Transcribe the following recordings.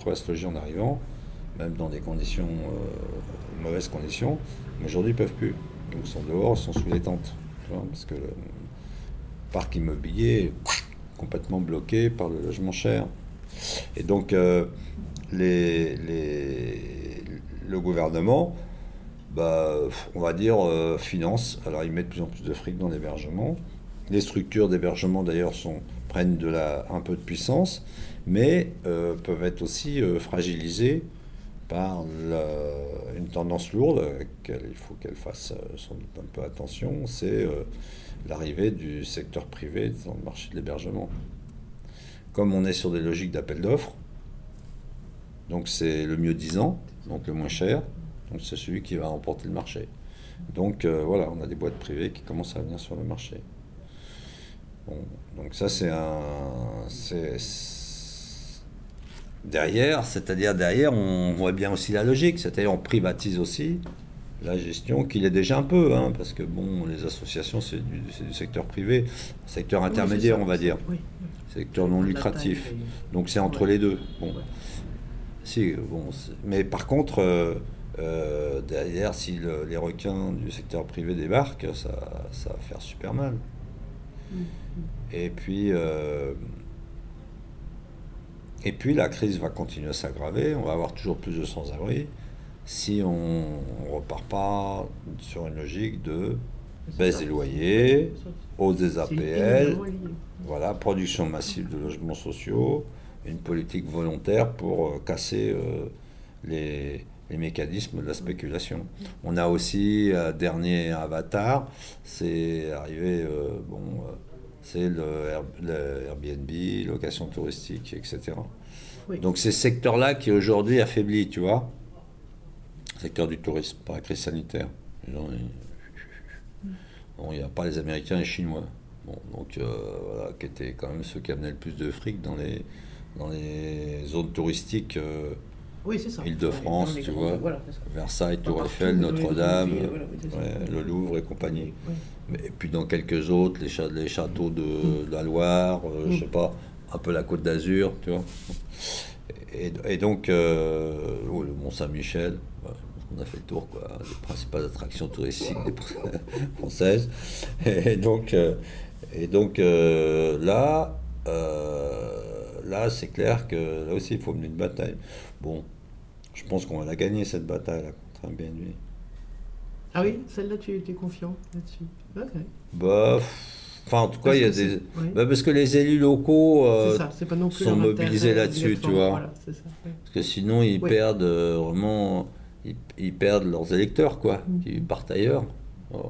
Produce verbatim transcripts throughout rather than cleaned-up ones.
trouvaient à se loger en arrivant, même dans des conditions, euh, mauvaises conditions. Mais aujourd'hui, ils ne peuvent plus. Ils sont dehors, ils sont sous les tentes. Tu vois, parce que le parc immobilier est complètement bloqué par le logement cher. Et donc, euh, les, les, le gouvernement, bah, on va dire, euh, finance. Alors, il met de plus en plus de fric dans l'hébergement. Les structures d'hébergement, d'ailleurs, sont, prennent de la, un peu de puissance, mais euh, peuvent être aussi euh, fragilisées par la, une tendance lourde, à laquelle il faut qu'elle fasse euh, sans doute un peu attention, c'est euh, l'arrivée du secteur privé dans le marché de l'hébergement. Comme on est sur des logiques d'appel d'offres, donc c'est le mieux disant, donc le moins cher, donc c'est celui qui va remporter le marché. Donc euh, voilà, on a des boîtes privées qui commencent à venir sur le marché. Bon, donc ça c'est un... C'est, derrière, c'est-à-dire derrière, on voit bien aussi la logique, c'est-à-dire on privatise aussi la gestion, qu'il est déjà un peu, hein, parce que bon, les associations c'est du, c'est du secteur privé, secteur intermédiaire, oui, on va dire, oui. Secteur non lucratif, donc c'est entre ouais. les deux. Bon, ouais. si, bon, mais par contre, euh, euh, derrière, si le, les requins du secteur privé débarquent, ça, ça va faire super mal. Mmh. Et puis, euh, et puis la crise va continuer à s'aggraver, on va avoir toujours plus de sans-abri si on ne repart pas sur une logique de baisse des loyers, hausse des A P L, voilà, production massive de logements sociaux, une politique volontaire pour euh, casser euh, les, les mécanismes de la spéculation. On a aussi un dernier avatar, c'est arrivé, euh, bon, euh, c'est le, Air, le Airbnb, location touristique, et cetera. Oui. Donc c'est ce secteur-là qui est aujourd'hui affaibli, tu vois. Secteur du tourisme, par la crise sanitaire. Bon, il n'y a pas les Américains et les Chinois. Bon, donc euh, voilà, qui étaient quand même ceux qui amenaient le plus de fric dans les, dans les zones touristiques. Euh, oui, c'est ça. Île-de-France, tu vois, voilà, Versailles, Tour Eiffel, Notre-Dame, oui, voilà, oui, ouais, le Louvre et compagnie. Oui. Mais, et puis dans quelques autres, les, ch- les châteaux de, mm. de la Loire, euh, mm. je sais pas, un peu la Côte d'Azur, tu vois. Et, et donc, euh, oh, le Mont-Saint-Michel, voilà, on a fait le tour, quoi, des principales attractions touristiques françaises. Et donc, euh, et donc euh, là, euh, là, c'est clair que là aussi, il faut mener une bataille. Bon, je pense qu'on va la gagner, cette bataille-là, contre Airbnb. Ah oui, celle-là, tu es confiant là-dessus. Ok. Bah, enfin, en tout cas, il y a des... Oui. Bah, parce que les élus locaux euh, c'est ça, c'est pas non plus sont mobilisés là-dessus, tu vois. Voilà, c'est ça, oui. Parce que sinon, ils oui. perdent euh, vraiment... Ils, ils perdent leurs électeurs, quoi. Mmh. Ils partent ailleurs. Voilà.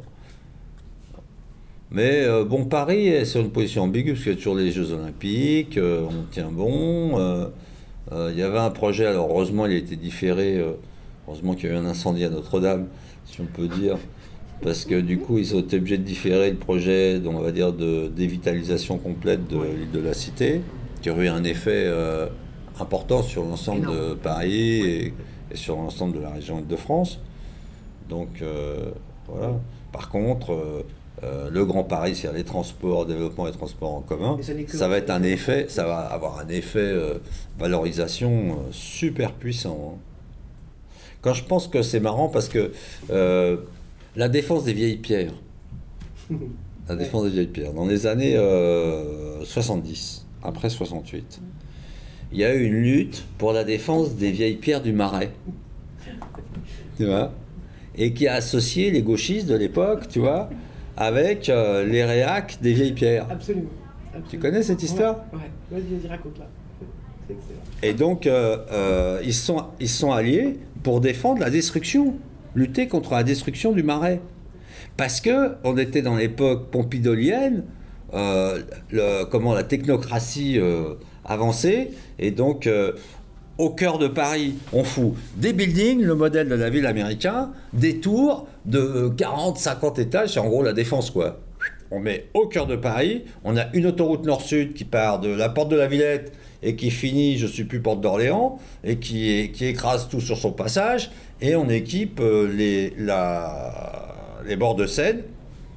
Mais euh, bon, Paris est sur une position ambiguë, parce qu'il y a toujours les Jeux Olympiques, euh, on tient bon... Euh, Il euh, y avait un projet, alors heureusement il a été différé, euh, heureusement qu'il y a eu un incendie à Notre-Dame, si on peut dire, parce que du coup ils ont été obligés de différer le projet, donc, on va dire, de dévitalisation complète de l'île de la Cité, qui aurait eu un effet euh, important sur l'ensemble de Paris et, et sur l'ensemble de la région Île-de-France. Donc euh, voilà. Par contre, euh, Euh, le Grand Paris, c'est-à-dire les transports, développement des transports en commun, ça va être un effet, ça va avoir un effet euh, valorisation euh, super puissant. Hein. Quand je pense que c'est marrant parce que euh, la défense des vieilles pierres, la défense des vieilles pierres, dans les années euh, soixante-dix, après soixante-huit, il y a eu une lutte pour la défense des vieilles pierres du Marais. Tu vois, et qui a associé les gauchistes de l'époque, tu vois, avec euh, les réacs des vieilles pierres. Absolument. Absolument. Tu connais cette histoire ? Ouais, ouais. Vas-y, vas-y, raconte là. C'est excellent. Et donc, euh, euh, ils sont, ils sont alliés pour défendre la destruction, lutter contre la destruction du Marais. Parce qu'on était dans l'époque pompidolienne, euh, le, comment la technocratie euh, avançait, et donc... Euh, au cœur de Paris, on fout des buildings, le modèle de la ville américain, des tours de quarante, cinquante étages, c'est en gros la défense, quoi. On met au cœur de Paris, on a une autoroute nord-sud qui part de la porte de la Villette et qui finit, je ne sais plus, porte d'Orléans, et qui, qui écrase tout sur son passage, et on équipe les, la, les bords de Seine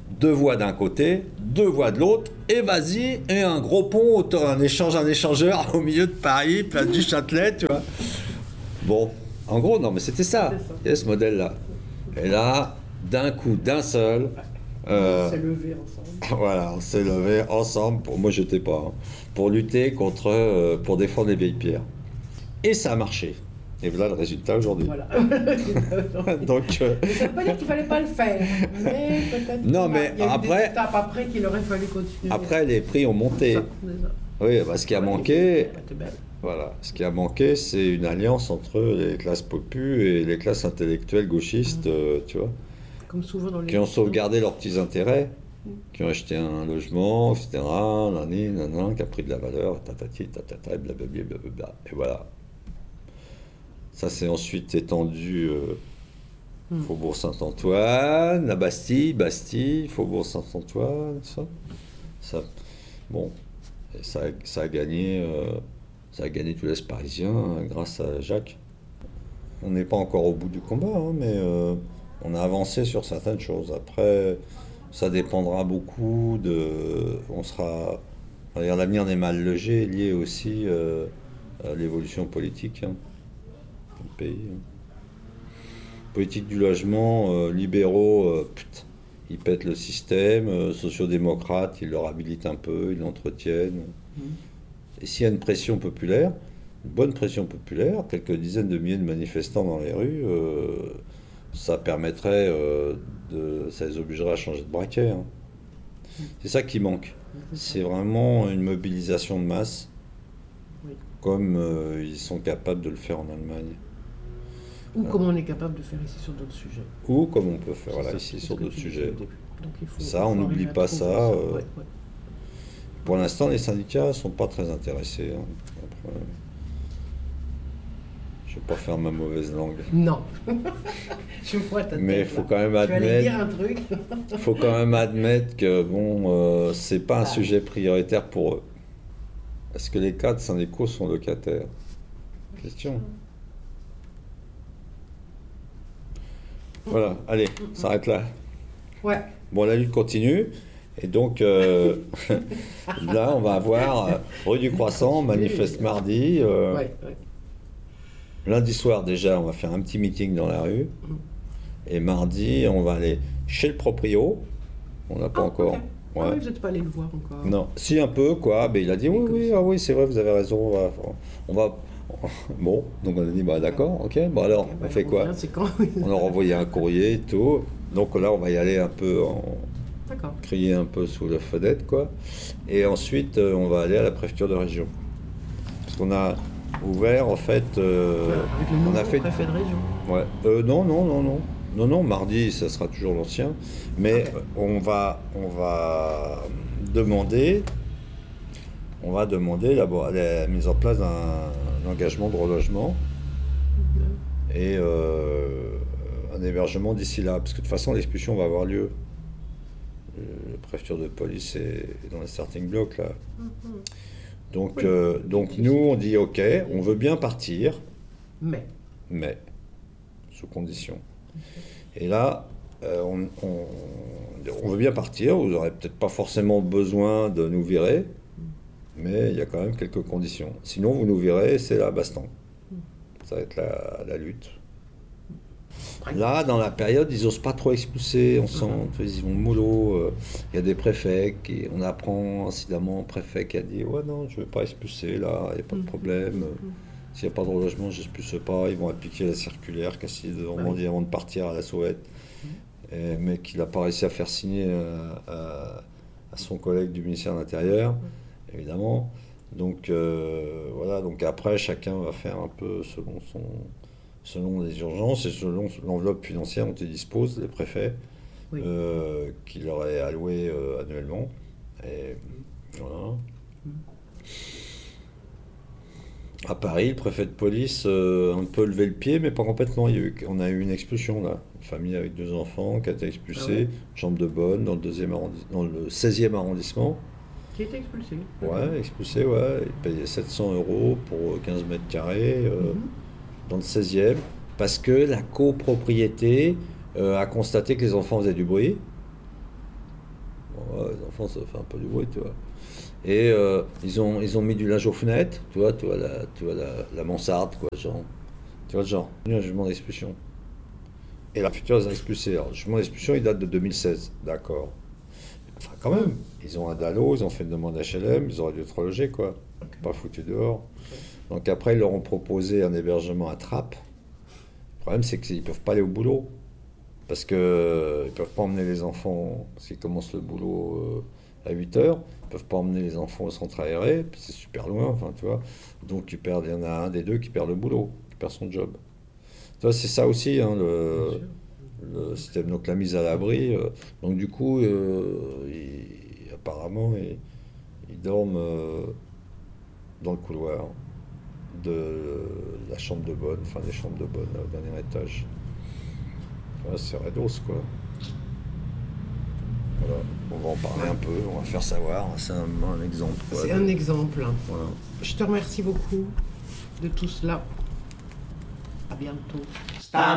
deux voies d'un côté, deux voies de l'autre, et vas-y, et un gros pont, un échange, un échangeur au milieu de Paris, place du Châtelet, tu vois. Bon, en gros, non, mais c'était ça, C'était ça. il y a ce modèle-là. Et là, d'un coup, d'un seul, euh, On s'est levés ensemble. voilà, on s'est levé ensemble, pour, moi j'étais pas, hein, pour lutter contre, euh, pour défendre les vieilles pierres. Et ça a marché. Et voilà le résultat aujourd'hui. Voilà. Donc, euh, Mais ça ne veut pas dire qu'il ne fallait pas le faire. Mais peut-être Non, qu'il y a- mais il y a eu après- des étapes après qu'il aurait fallu continuer. après, les prix ont monté. Ça, c'est ça. Oui, bah, ce qui a Ouais, manqué, c'était belle. voilà, ce qui a manqué, c'est une alliance entre les classes popus et les classes intellectuelles gauchistes, euh, tu vois, Comme souvent dans les. qui ont sauvegardé leurs petits intérêts, Mm. qui ont acheté un logement, et cetera, nani, nanan, qui a pris de la valeur, tatati, tatata, et blablabla, blablabla. Et voilà. Ça s'est ensuite étendu euh, Mm. Faubourg Saint-Antoine, la Bastille, Bastille, Faubourg Saint-Antoine, ça. ça bon, et ça, a- ça a gagné, euh, ça a gagné tout l'Est parisien hein, grâce à Jacques. On n'est pas encore au bout du combat, hein, mais euh, on a avancé sur certaines choses. Après, ça dépendra beaucoup de. On sera. on va dire, L'avenir des mal logés est lié aussi euh, à l'évolution politique hein, du pays. hein. Politique du logement, euh, libéraux, euh, putain, ils pètent le système, euh, sociodémocrates, ils le réhabilitent un peu, ils l'entretiennent. Mm. Et s'il y a une pression populaire, une bonne pression populaire, quelques dizaines de milliers de manifestants dans les rues, euh, ça permettrait, euh, de, ça les obligerait à changer de braquet. hein. C'est ça qui manque. C'est vraiment une mobilisation de masse, Oui. comme euh, ils sont capables de le faire en Allemagne. Ou comme on est capable de faire ici sur d'autres sujets. Ou comme on peut faire voilà, C'est ça, ici c'est sur ce que d'autres tu disais sujets. au début. Donc, il faut- Ça, il faut on arriver n'oublie à pas trouver ça, euh, Ouais, ouais. Pour l'instant, les syndicats ne sont pas très intéressés. hein. Après, je ne vais pas faire ma mauvaise langue. Non. Je vois ta tête. Mais il faut là. quand même Tu allais dire admettre, un truc. faut quand même admettre que bon, euh, c'est pas un Ah. sujet prioritaire pour eux. Est-ce que les cadres syndicaux sont locataires? Question. Voilà, allez, on s'arrête là. Ouais. Bon, la lutte continue. Et donc, euh, là, on va avoir euh, rue du Croissant, manifeste mardi. euh, Ouais, ouais. Lundi soir, déjà, on va faire un petit meeting dans la rue. Mm. Et mardi, on va aller chez le proprio. On n'a pas Ah, encore. ok. Ouais. Ah oui, vous n'êtes pas allé le voir encore. Non, si un peu, quoi. Mais il a dit oui, comme oui, ça. ah oui, c'est vrai, vous avez raison. On va. On va... Bon, donc on a dit, bah d'accord, ok. Bon, alors, Ok, on bah, fait quoi? revient, c'est quand On leur a envoyé un courrier et tout. Donc là, on va y aller un peu en. D'accord. crier un peu sous la fenêtre, quoi. Et ensuite, euh, on va aller à la préfecture de région. Parce qu'on a ouvert, en fait, euh, Avec le on nouveau a fait... préfet de région. Ouais. Euh, non, non, non, non. Non, non, mardi, ça sera toujours l'ancien. Mais Ok. euh, on va, on va demander, on va demander la, la mise en place d'un un engagement de relogement et euh, un hébergement d'ici là. Parce que de toute façon, l'expulsion va avoir lieu. La préfecture de police est dans le starting block là. Donc, Oui. euh, donc nous on dit ok, on veut bien partir, Mais. mais sous condition. Et là, euh, on, on- on veut bien partir, vous n'aurez peut-être pas forcément besoin de nous virer, mais il y a quand même quelques conditions. Sinon vous nous virez, c'est la baston. Ça va être la, la lutte. Là, dans la période, ils n'osent pas trop expulser, on sent, tu vois, ils vont mollo. euh, Il y a des préfets, qui, on apprend incidemment un préfet qui a dit ouais non, je ne vais pas expulser là, il n'y a pas de problème. S'il n'y a pas de relogement, je n'expulse pas. Ils vont appliquer la circulaire Castille de Normandie avant de partir à la Sowette, et, mais qu'il n'a pas réussi à faire signer euh, à, à son collègue du ministère de l'Intérieur, évidemment. Donc euh, voilà, donc après chacun va faire un peu selon son, selon les urgences et selon l'enveloppe financière dont ils disposent, les préfets, Oui. euh, qui leur est allouée euh, annuellement. Et voilà. À Paris, le préfet de police euh, a un peu levé le pied, mais pas complètement. Il y a eu, on a eu une expulsion là, une famille avec deux enfants qui a été expulsée, Ah ouais. chambre de bonne, dans le deuxième arrondi- dans le seizième arrondissement. Qui a été expulsé. Ouais, expulsé, ouais. Il payait sept cents euros pour quinze mètres carrés euh, Mhm. dans le seizième, parce que la copropriété euh, a constaté que les enfants faisaient du bruit. Ouais, les enfants, ça fait un peu du bruit, tu vois. Et euh, ils, ont, ils ont mis du linge aux fenêtres, tu vois, tu vois, la, tu vois la, la mansarde, quoi, genre. Tu vois, genre, il y a un jugement d'expulsion. Et la future les a expulsés. Alors, le jugement d'expulsion, il date de deux mille seize, d'accord. Enfin, quand même, ils ont un D A L O, ils ont fait une demande H L M, ils auraient dû être relogés, quoi. Pas foutus dehors. Donc après, ils leur ont proposé un hébergement à Trappes. Le problème, c'est qu'ils ne peuvent pas aller au boulot. Parce qu'ils ne peuvent pas emmener les enfants, parce qu'ils commencent le boulot euh, à huit heures. Ils ne peuvent pas emmener les enfants au centre aéré, puis c'est super loin, enfin, tu vois. Donc tu perds, il y en a un des deux qui perd le boulot, qui perd son job. Tu vois, c'est ça aussi, hein, le, le système. Donc la mise à l'abri. euh, donc du coup, euh, ils- apparemment, ils, ils dorment euh, dans le couloir de la chambre de bonne, enfin des chambres de bonne, au dernier étage. Ouais, c'est Redos, quoi. Voilà. On va en parler un peu, on va faire savoir. C'est un, un exemple, quoi. C'est un exemple. Voilà. Je te remercie beaucoup de tout cela. À bientôt.